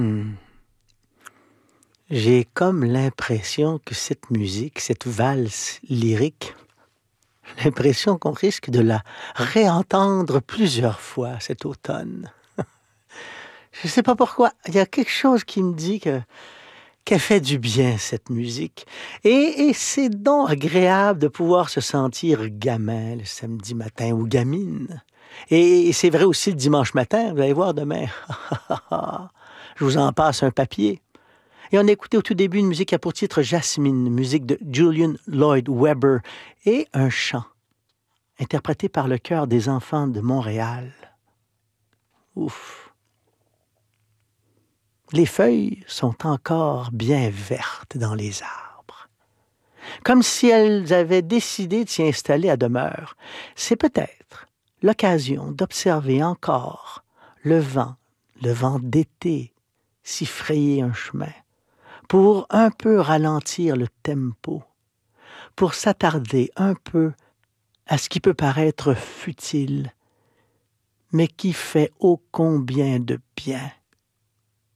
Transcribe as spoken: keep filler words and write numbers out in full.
Mmh. J'ai comme l'impression que cette musique, cette valse lyrique, l'impression qu'on risque de la réentendre plusieurs fois cet automne. Je sais pas pourquoi, il y a quelque chose qui me dit que qu'elle fait du bien cette musique et et c'est donc agréable de pouvoir se sentir gamin le samedi matin ou gamine et et c'est vrai aussi le dimanche matin, vous allez voir demain. Je vous en passe un papier. Et on a écouté au tout début une musique qui a pour titre Jasmine, musique de Julian Lloyd Webber et un chant interprété par le chœur des enfants de Montréal. Ouf! Les feuilles sont encore bien vertes dans les arbres, comme si elles avaient décidé de s'y installer à demeure. C'est peut-être l'occasion d'observer encore le vent, le vent d'été, s'y frayer un chemin, pour un peu ralentir le tempo, pour s'attarder un peu à ce qui peut paraître futile, mais qui fait ô combien de bien.